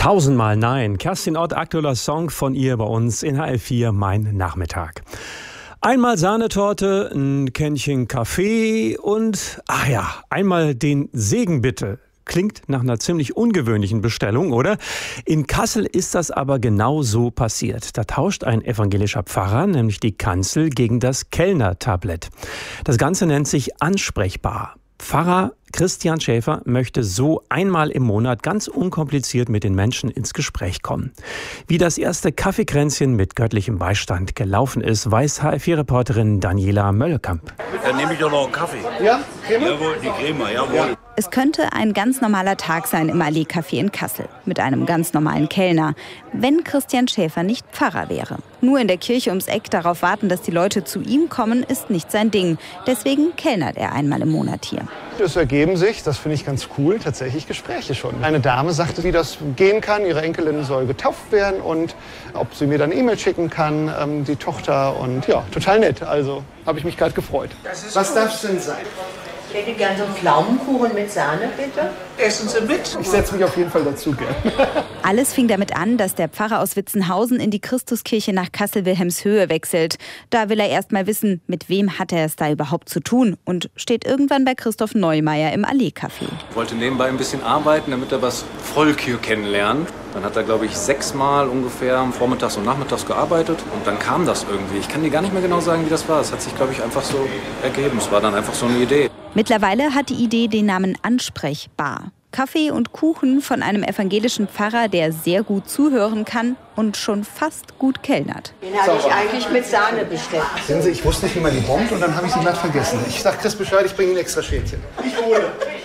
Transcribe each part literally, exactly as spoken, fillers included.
Tausendmal nein. Kerstin Ott, aktueller Song von ihr bei uns in H L vier, mein Nachmittag. Einmal Sahnetorte, ein Kännchen Kaffee und, ach ja, einmal den Segen bitte. Klingt nach einer ziemlich ungewöhnlichen Bestellung, oder? In Kassel ist das aber genau so passiert. Da tauscht ein evangelischer Pfarrer, nämlich die Kanzel, gegen das Kellnertablett. Das Ganze nennt sich ansprechbar. Pfarrer Christian Schäfer möchte so einmal im Monat ganz unkompliziert mit den Menschen ins Gespräch kommen. Wie das erste Kaffeekränzchen mit göttlichem Beistand gelaufen ist, weiß H L vier-Reporterin Daniela Möllekamp. Dann nehme ich doch noch einen Kaffee. Ja, Creme? Jawohl, die Creme, jawohl. Es könnte ein ganz normaler Tag sein im Allee-Café in Kassel mit einem ganz normalen Kellner, wenn Christian Schäfer nicht Pfarrer wäre. Nur in der Kirche ums Eck darauf warten, dass die Leute zu ihm kommen, ist nicht sein Ding. Deswegen kellnert er einmal im Monat hier. Es ergeben sich, das finde ich ganz cool, tatsächlich Gespräche schon. Eine Dame sagte, wie das gehen kann. Ihre Enkelin soll getauft werden und ob sie mir dann eine E-Mail schicken kann, ähm, die Tochter. Und ja, total nett. Also habe ich mich gerade gefreut. Was darf es denn sein? Ich hätte gerne so einen Pflaumenkuchen mit Sahne, bitte. Essen Sie mit? Ich setze mich auf jeden Fall dazu gern. Alles fing damit an, dass der Pfarrer aus Witzenhausen in die Christuskirche nach Kassel-Wilhelmshöhe wechselt. Da will er erst mal wissen, mit wem hat er es da überhaupt zu tun und steht irgendwann bei Christoph Neumeier im Allee-Café. Ich wollte nebenbei ein bisschen arbeiten, damit er das Volk hier kennenlernt. Dann hat er, glaube ich, sechsmal ungefähr vormittags und nachmittags gearbeitet. Und dann kam das irgendwie. Ich kann dir gar nicht mehr genau sagen, wie das war. Es hat sich, glaube ich, einfach so ergeben. Es war dann einfach so eine Idee. Mittlerweile hat die Idee den Namen Ansprechbar. Kaffee und Kuchen von einem evangelischen Pfarrer, der sehr gut zuhören kann und schon fast gut kellnert. Den habe ich eigentlich mit Sahne bestellt. Sehen Sie, ich wusste nicht, wie man die bombt und dann habe ich sie glatt vergessen. Ich sage Chris Bescheid, ich bringe Ihnen extra Schälchen. Ich hole.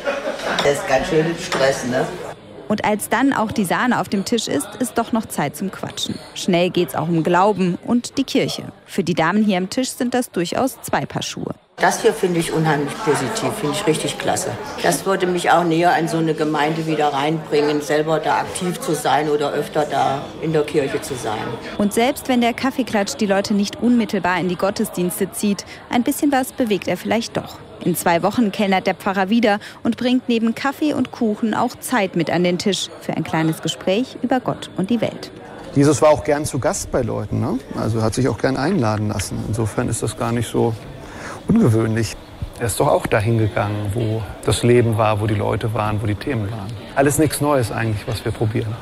Das ist ganz schön Stress, ne? Und als dann auch die Sahne auf dem Tisch ist, ist doch noch Zeit zum Quatschen. Schnell geht's auch um Glauben und die Kirche. Für die Damen hier am Tisch sind das durchaus zwei Paar Schuhe. Das hier finde ich unheimlich positiv, finde ich richtig klasse. Das würde mich auch näher in so eine Gemeinde wieder reinbringen, selber da aktiv zu sein oder öfter da in der Kirche zu sein. Und selbst wenn der Kaffeeklatsch die Leute nicht unmittelbar in die Gottesdienste zieht, ein bisschen was bewegt er vielleicht doch. In zwei Wochen kellnert der Pfarrer wieder und bringt neben Kaffee und Kuchen auch Zeit mit an den Tisch für ein kleines Gespräch über Gott und die Welt. Jesus war auch gern zu Gast bei Leuten, ne? Also hat sich auch gern einladen lassen. Insofern ist das gar nicht so ungewöhnlich. Er ist doch auch dahin gegangen, wo das Leben war, wo die Leute waren, wo die Themen waren. Alles nichts Neues eigentlich, was wir probieren.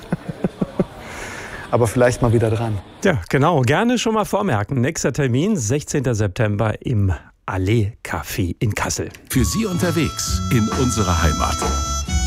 Aber vielleicht mal wieder dran. Ja, genau. Gerne schon mal vormerken. Nächster Termin, sechzehnten September im Allee-Café in Kassel. Für Sie unterwegs in unserer Heimat.